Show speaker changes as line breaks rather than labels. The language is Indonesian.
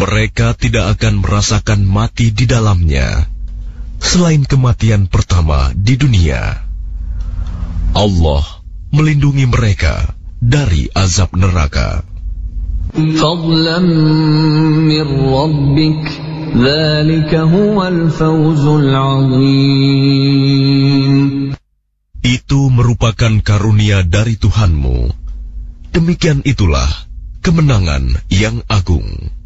Mereka tidak akan merasakan mati di dalamnya, selain kematian pertama di dunia. Allah melindungi mereka dari azab neraka.
فضلا من ربك ذلك هو الفوز العظيم.
Itu merupakan karunia dari Tuhanmu. Demikian itulah kemenangan yang agung.